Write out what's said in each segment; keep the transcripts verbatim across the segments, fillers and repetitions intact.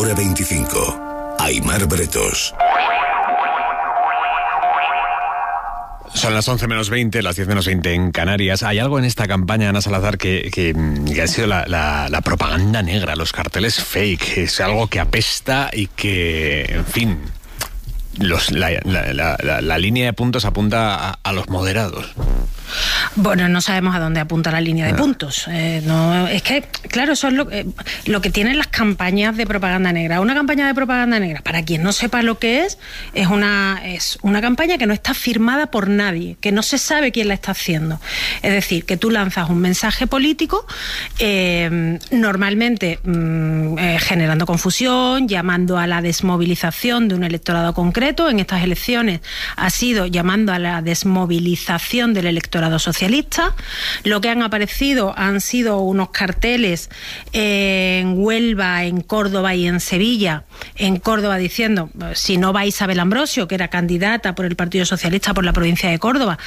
Hora veinticinco. Aimar Bretos. Son las once menos veinte, las diez menos veinte en Canarias. Hay algo en esta campaña, Ana Salazar, que, que, que ha sido la, la, la propaganda negra, los carteles fake. Es algo que apesta y que, en fin, los, la, la, la, la, la línea de puntos apunta a, a los moderados. Bueno, no sabemos a dónde apunta la línea de no. puntos. Eh, no, es que, claro, eso es lo, eh, lo que tienen las campañas de propaganda negra. Una campaña de propaganda negra, para quien no sepa lo que es, es una, es una campaña que no está firmada por nadie, que no se sabe quién la está haciendo. Es decir, que tú lanzas un mensaje político, eh, normalmente mm, eh, generando confusión, llamando a la desmovilización de un electorado concreto. En estas elecciones ha sido llamando a la desmovilización del electorado socialista. Lo que han aparecido han sido unos carteles en Huelva, en Córdoba y en Sevilla. En Córdoba diciendo, si no va Isabel Ambrosio, que era candidata por el Partido Socialista por la provincia de Córdoba,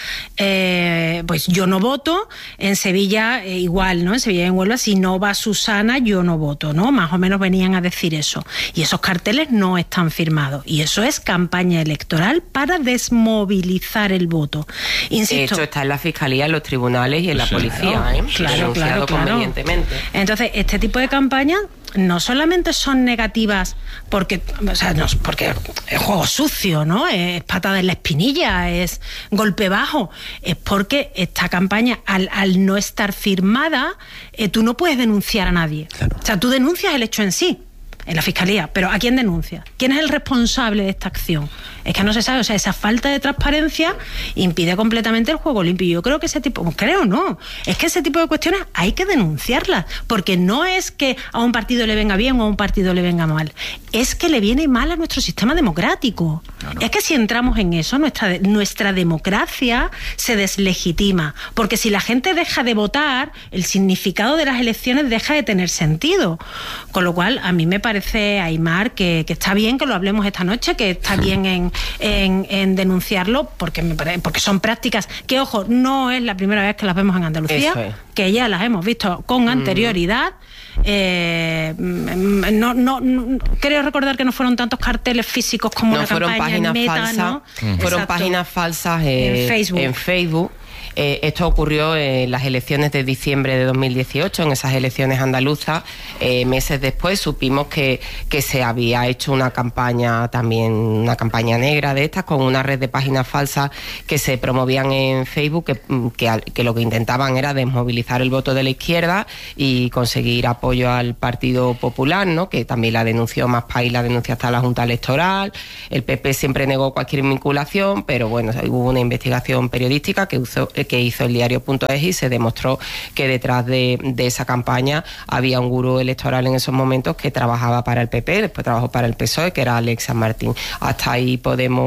eh, pues yo no voto. En Sevilla eh, igual, ¿no? En Sevilla y en Huelva, si no va Susana, yo no voto, ¿no? Más o menos venían a decir eso. Y esos carteles no están firmados. Y eso es campaña electoral para desmovilizar el voto. Insisto, esto está en la Fiscalía, en los tribunales y en la sí, policía, claro, ¿eh? Claro, claro, claro. Entonces, este tipo de campañas no solamente son negativas porque, o sea, no, porque es juego sucio, ¿no? Es patada en la espinilla, es golpe bajo. Es porque esta campaña, al, al no estar firmada, eh, tú no puedes denunciar a nadie. Claro. O sea, tú denuncias el hecho en sí, en la Fiscalía, pero ¿a quién denuncia? ¿Quién es el responsable de esta acción? Es que no se sabe, o sea, esa falta de transparencia impide completamente el juego limpio. Yo creo que ese tipo, creo no, es que ese tipo de cuestiones hay que denunciarlas, porque no es que a un partido le venga bien o a un partido le venga mal, es que le viene mal a nuestro sistema democrático. Claro. Es que si entramos en eso, nuestra, nuestra democracia se deslegitima, porque si la gente deja de votar, el significado de las elecciones deja de tener sentido. Con lo cual, a mí me parece, Aimar, que, que está bien que lo hablemos esta noche, que está bien en En, en denunciarlo, porque me parece, porque son prácticas que, ojo, no es la primera vez que las vemos en Andalucía, es. que ya las hemos visto con anterioridad. Mm. Eh, no, no, no, creo recordar que no fueron tantos carteles físicos como no, la campaña en Meta, falsas, ¿no? Mm. Fueron Exacto. páginas falsas eh, en Facebook. En Facebook. Eh, esto ocurrió en las elecciones de diciembre de dos mil dieciocho, en esas elecciones andaluzas. Eh, meses después supimos que, que se había hecho una campaña también, una campaña negra de estas, con una red de páginas falsas que se promovían en Facebook, que, que, que lo que intentaban era desmovilizar el voto de la izquierda y conseguir apoyo al Partido Popular, ¿no? Que también la denunció Más País, la denunció hasta la Junta Electoral. El P P siempre negó cualquier vinculación, pero bueno, hubo una investigación periodística que usó que hizo el diario punto es y se demostró que detrás de, de esa campaña había un gurú electoral en esos momentos que trabajaba para el P P, después trabajó para el P S O E, que era Alex San Martín. Hasta ahí podemos